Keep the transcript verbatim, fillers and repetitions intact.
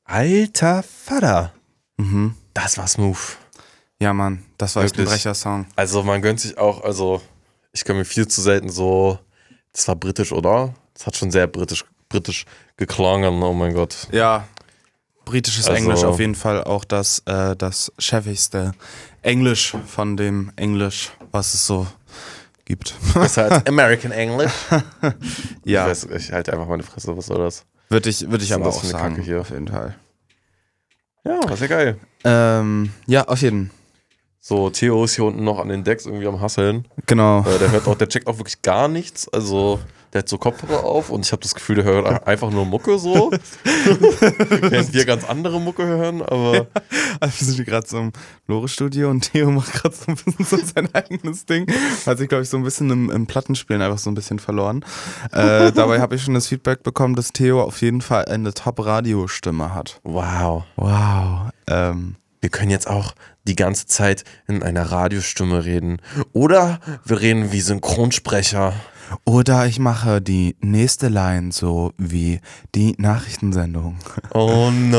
Alter Vater. Mhm. Das war smooth. Ja, Mann, das war echt ein Wirklich. Brecher-Song. Also man gönnt sich auch, also ich kann mir viel zu selten so, das war britisch, oder? Das hat schon sehr britisch, britisch geklungen, oh mein Gott. Ja, britisches Also- Englisch auf jeden Fall auch das, äh, das chefigste Englisch von dem Englisch, was es so gibt. Besser als American English. Ja, Ich weiß, ich halte einfach meine Fresse, was soll das? würde ich, würd ich Was ist aber denn das auch für eine sagen, Kacke hier? auf jeden Fall. Ja, das ist ja geil. Ähm, ja, auf jeden Fall. So, Theo ist hier unten noch an den Decks irgendwie am Hasseln. Genau. Äh, der hört auch, der checkt auch wirklich gar nichts. Also, der hat so Kopfhörer auf und ich habe das Gefühl, der hört einfach nur Mucke so. Während wir ganz andere Mucke hören, aber Also wir sind hier gerade so im Lore-Studio und Theo macht gerade so ein bisschen so sein eigenes Ding. Hat sich, glaube ich, so ein bisschen im, im Plattenspielen einfach so ein bisschen verloren. Äh, dabei habe ich schon das Feedback bekommen, dass Theo auf jeden Fall eine Top-Radio-Stimme hat. wow. Wow. Ähm, Wir können jetzt auch die ganze Zeit in einer Radiostimme reden. Oder wir reden wie Synchronsprecher. oder ich mache die nächste Line so wie die Nachrichtensendung. Oh no.